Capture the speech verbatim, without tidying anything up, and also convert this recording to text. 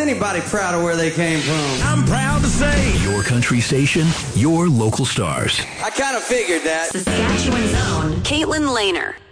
anybody proud of where they came from? I'm proud to say, your country station, your local stars. I kind of figured that. Saskatchewan's own Caitlin Lehner.